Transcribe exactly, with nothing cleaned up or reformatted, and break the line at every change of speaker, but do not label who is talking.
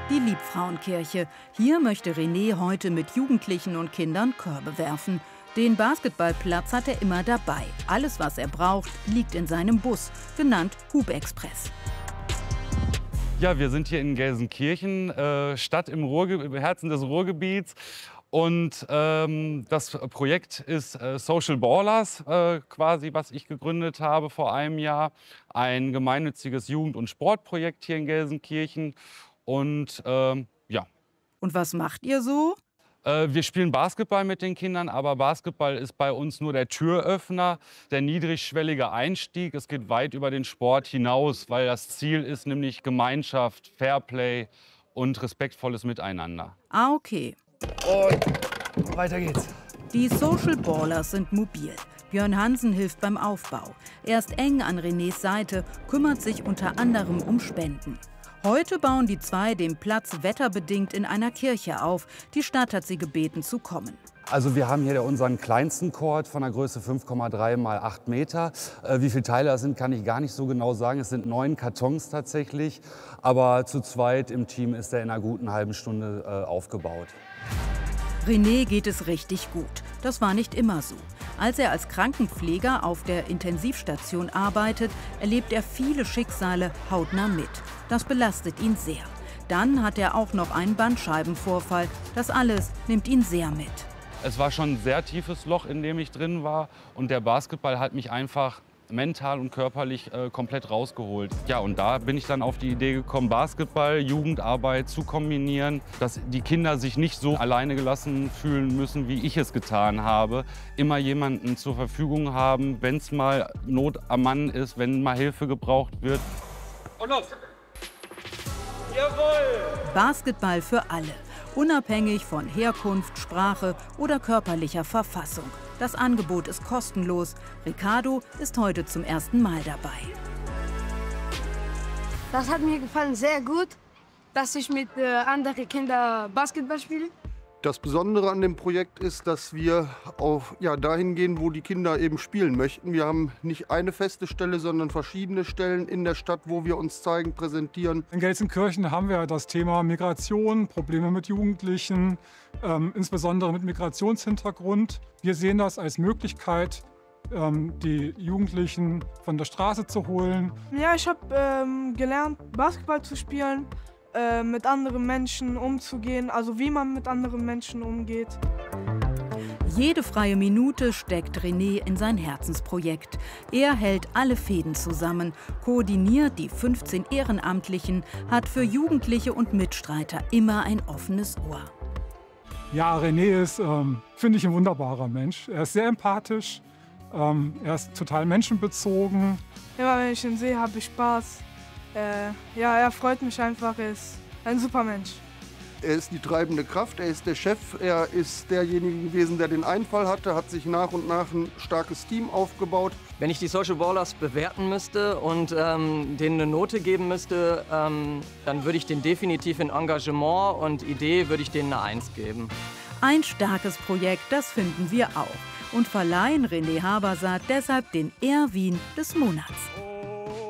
Die Liebfrauenkirche. Hier möchte René heute mit Jugendlichen und Kindern Körbe werfen. Den Basketballplatz hat er immer dabei. Alles, was er braucht, liegt in seinem Bus, genannt Hubexpress.
Ja, wir sind hier in Gelsenkirchen, äh, Stadt im, Ruhrge im Herzen des Ruhrgebiets. Und ähm, das Projekt ist äh, Social Ballers, äh, quasi, was ich gegründet habe vor einem Jahr. Ein gemeinnütziges Jugend- und Sportprojekt hier in Gelsenkirchen. Und ähm, ja.
Und was macht ihr so?
Äh, wir spielen Basketball mit den Kindern, aber Basketball ist bei uns nur der Türöffner, der niedrigschwellige Einstieg. Es geht weit über den Sport hinaus, weil das Ziel ist nämlich Gemeinschaft, Fairplay und respektvolles Miteinander.
Ah, okay.
Und weiter geht's.
Die Social Ballers sind mobil. Björn Hansen hilft beim Aufbau. Er ist eng an Renés Seite, kümmert sich unter anderem um Spenden. Heute bauen die zwei den Platz wetterbedingt in einer Kirche auf. Die Stadt hat sie gebeten zu kommen.
Also wir haben hier unseren kleinsten Court von der Größe fünf Komma drei mal acht Meter. Äh, wie viele Teile das sind, kann ich gar nicht so genau sagen. Es sind neun Kartons tatsächlich. Aber zu zweit im Team ist er in einer guten halben Stunde äh, aufgebaut.
René geht es richtig gut. Das war nicht immer so. Als er als Krankenpfleger auf der Intensivstation arbeitet, erlebt er viele Schicksale hautnah mit. Das belastet ihn sehr. Dann hat er auch noch einen Bandscheibenvorfall. Das alles nimmt ihn sehr mit.
Es war schon ein sehr tiefes Loch, in dem ich drin war. Und der Basketball hat mich einfach mental und körperlich äh, komplett rausgeholt. Ja, und da bin ich dann auf die Idee gekommen, Basketball, Jugendarbeit zu kombinieren, dass die Kinder sich nicht so alleine gelassen fühlen müssen, wie ich es getan habe. Immer jemanden zur Verfügung haben, wenn es mal Not am Mann ist, wenn mal Hilfe gebraucht wird. Und los! Jawohl!
Basketball für alle, unabhängig von Herkunft, Sprache oder körperlicher Verfassung. Das Angebot ist kostenlos. Ricardo ist heute zum ersten Mal dabei.
Das hat mir gefallen sehr gut, dass ich mit äh, anderen Kindern Basketball spiele.
Das Besondere an dem Projekt ist, dass wir auch, ja, dahin gehen, wo die Kinder eben spielen möchten. Wir haben nicht eine feste Stelle, sondern verschiedene Stellen in der Stadt, wo wir uns zeigen, präsentieren.
In Gelsenkirchen haben wir das Thema Migration, Probleme mit Jugendlichen, ähm, insbesondere mit Migrationshintergrund. Wir sehen das als Möglichkeit, ähm, die Jugendlichen von der Straße zu holen.
Ja, ich habe ähm, gelernt, Basketball zu spielen, mit anderen Menschen umzugehen, also wie man mit anderen Menschen umgeht.
Jede freie Minute steckt René in sein Herzensprojekt. Er hält alle Fäden zusammen, koordiniert die fünfzehn Ehrenamtlichen, hat für Jugendliche und Mitstreiter immer ein offenes Ohr.
Ja, René ist, ähm, finde ich, ein wunderbarer Mensch. Er ist sehr empathisch, ähm, er ist total menschenbezogen.
Immer wenn ich ihn sehe, habe ich Spaß. Äh, ja, er freut mich einfach, er ist ein super Mensch.
Er ist die treibende Kraft, er ist der Chef, er ist derjenige gewesen, der den Einfall hatte, hat sich nach und nach ein starkes Team aufgebaut.
Wenn ich die Social Ballers bewerten müsste und ähm, denen eine Note geben müsste, ähm, dann würde ich denen definitiv in Engagement und Idee würde ich denen eine Eins geben.
Ein starkes Projekt, das finden wir auch. Und verleihen René Habersaat deshalb den Erwin des Monats.